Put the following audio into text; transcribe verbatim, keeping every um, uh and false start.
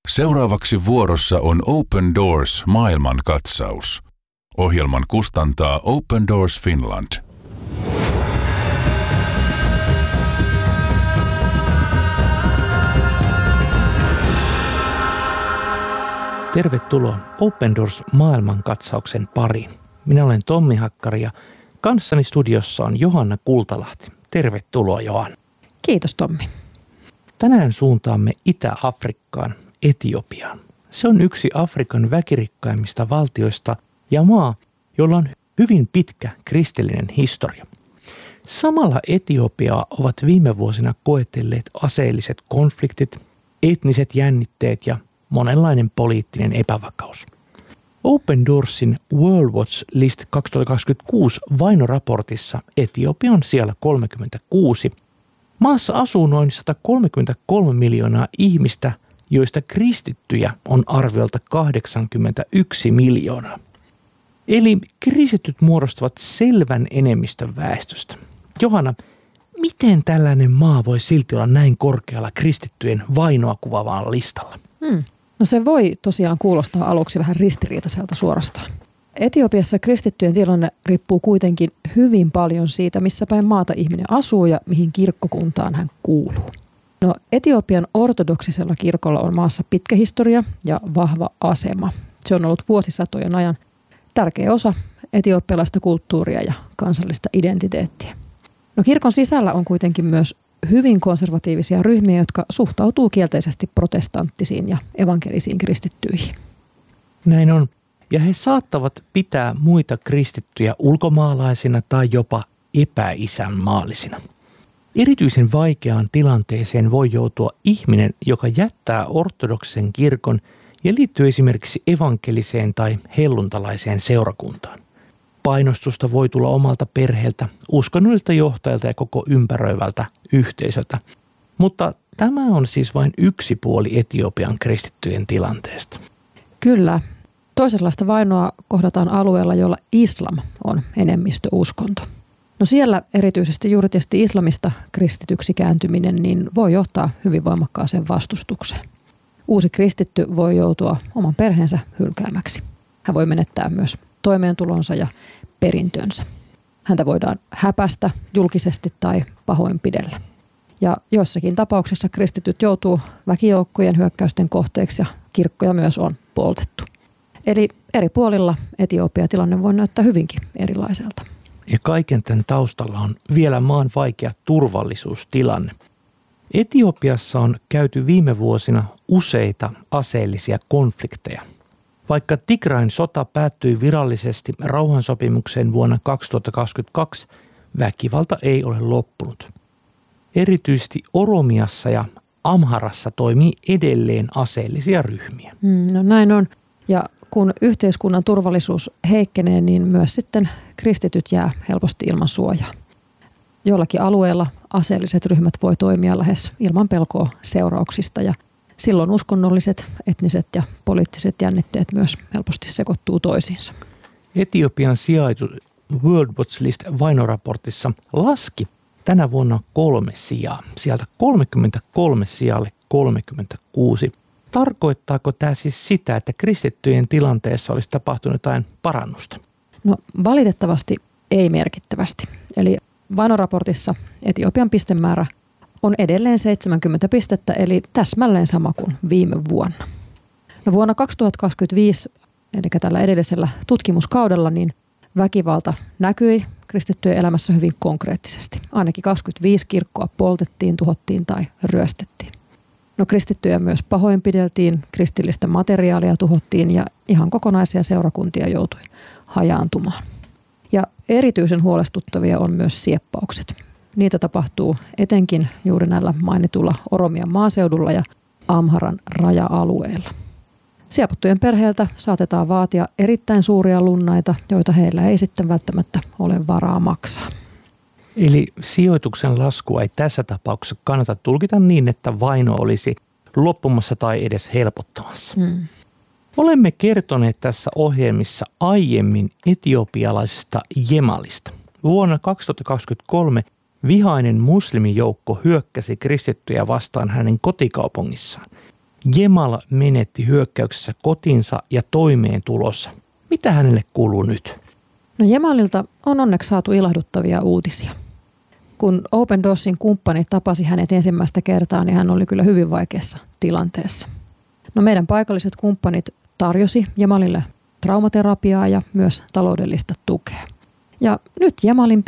Seuraavaksi vuorossa on Open Doors maailmankatsaus. Ohjelman kustantaa Open Doors Finland. Tervetuloa Open Doors maailmankatsauksen pariin. Minä olen Tommi Hakkari ja kanssani studiossa on Johanna Kultalahti. Tervetuloa, Johanna. Kiitos, Tommi. Tänään suuntaamme Itä-Afrikkaan, Etiopiaan. Se on yksi Afrikan väkirikkaimmista valtioista ja maa, jolla on hyvin pitkä kristillinen historia. Samalla Etiopiaa ovat viime vuosina koetelleet aseelliset konfliktit, etniset jännitteet ja monenlainen poliittinen epävakaus. Open Doorsin World Watch List kaksituhattakaksikymmentäkuusi vainoraportissa Etiopia on siellä kolmekymmentäkuusi. Maassa asuu noin sata kolmekymmentäkolme miljoonaa ihmistä, joista kristittyjä on arviolta kahdeksankymmentäyksi miljoonaa. Eli kristityt muodostavat selvän enemmistön väestöstä. Johanna, miten tällainen maa voi silti olla näin korkealla kristittyjen vainoa kuvaavaan listalla? Hmm. No se voi tosiaan kuulostaa aluksi vähän ristiriitaiselta suorastaan. Etiopiassa kristittyjen tilanne riippuu kuitenkin hyvin paljon siitä, missä päin maata ihminen asuu ja mihin kirkkokuntaan hän kuuluu. No, Etiopian ortodoksisella kirkolla on maassa pitkä historia ja vahva asema. Se on ollut vuosisatojen ajan tärkeä osa etiopialaista kulttuuria ja kansallista identiteettiä. No, kirkon sisällä on kuitenkin myös hyvin konservatiivisia ryhmiä, jotka suhtautuu kielteisesti protestanttisiin ja evankelisiin kristittyihin. Näin on. Ja he saattavat pitää muita kristittyjä ulkomaalaisina tai jopa epäisänmaallisina. Erityisen vaikeaan tilanteeseen voi joutua ihminen, joka jättää ortodoksisen kirkon ja liittyy esimerkiksi evankeliseen tai helluntalaiseen seurakuntaan. Painostusta voi tulla omalta perheeltä, uskonnollisilta johtajilta ja koko ympäröivältä yhteisöltä. Mutta tämä on siis vain yksi puoli Etiopian kristittyjen tilanteesta. Kyllä. Toisenlaista vainoa kohdataan alueella, jolla islam on enemmistöuskonto. No siellä erityisesti juuri tietysti islamista kristityksi kääntyminen niin voi johtaa hyvin voimakkaaseen vastustukseen. Uusi kristitty voi joutua oman perheensä hylkäämäksi. Hän voi menettää myös toimeentulonsa ja perintönsä. Häntä voidaan häpästä julkisesti tai pahoinpidellä. Ja joissakin tapauksissa kristityt joutuu väkijoukkojen hyökkäysten kohteeksi ja kirkkoja myös on poltettu. Eli eri puolilla Etiopia tilanne voi näyttää hyvinkin erilaiselta. Ja kaiken tämän taustalla on vielä maan vaikea turvallisuustilanne. Etiopiassa on käyty viime vuosina useita aseellisia konflikteja. Vaikka Tigrain sota päättyi virallisesti rauhansopimukseen vuonna kaksituhattakaksikymmentäkaksi, väkivalta ei ole loppunut. Erityisesti Oromiassa ja Amharassa toimii edelleen aseellisia ryhmiä. Mm, no näin on. Ja kun yhteiskunnan turvallisuus heikkenee, niin myös sitten kristityt jää helposti ilman suojaa. Jollakin alueella aseelliset ryhmät voi toimia lähes ilman pelkoa seurauksista ja silloin uskonnolliset, etniset ja poliittiset jännitteet myös helposti sekoittuu toisiinsa. Etiopian sijaintu World Watch List vainoraportissa laski tänä vuonna kolme sijaa. Sieltä kolmekymmentäkolme sijalle kolmekymmentäkuusi. Tarkoittaako tämä siis sitä, että kristittyjen tilanteessa olisi tapahtunut jotain parannusta? No valitettavasti ei merkittävästi. Eli vainoraportissa Etiopian pistemäärä on edelleen seitsemänkymmentä pistettä, eli täsmälleen sama kuin viime vuonna. No vuonna kaksituhattakaksikymmentäviisi, eli tällä edellisellä tutkimuskaudella, niin väkivalta näkyi kristittyjen elämässä hyvin konkreettisesti. Ainakin kaksikymmentäviisi kirkkoa poltettiin, tuhottiin tai ryöstettiin. No kristittyjä myös pahoinpideltiin, kristillistä materiaalia tuhottiin ja ihan kokonaisia seurakuntia joutui hajaantumaan. Ja erityisen huolestuttavia on myös sieppaukset. Niitä tapahtuu etenkin juuri näillä mainitulla Oromian maaseudulla ja Amharan raja-alueella. Siepattujen perheeltä saatetaan vaatia erittäin suuria lunnaita, joita heillä ei sitten välttämättä ole varaa maksaa. Eli sijoituksen laskua ei tässä tapauksessa kannata tulkita niin, että vaino olisi loppumassa tai edes helpottamassa. Hmm. Olemme kertoneet tässä ohjelmissa aiemmin etiopialaisesta Jemalista. Vuonna kaksituhattakaksikymmentäkolme vihainen muslimijoukko hyökkäsi kristittyjä vastaan hänen kotikaupungissaan. Jemal menetti hyökkäyksessä kotinsa ja toimeentulossa. Mitä hänelle kuuluu nyt? No Jemalilta on onneksi saatu ilahduttavia uutisia. Kun Open Doorsin kumppani tapasi hänet ensimmäistä kertaa, niin hän oli kyllä hyvin vaikeassa tilanteessa. No meidän paikalliset kumppanit tarjosi Jemalille traumaterapiaa ja myös taloudellista tukea. Ja nyt Jemalin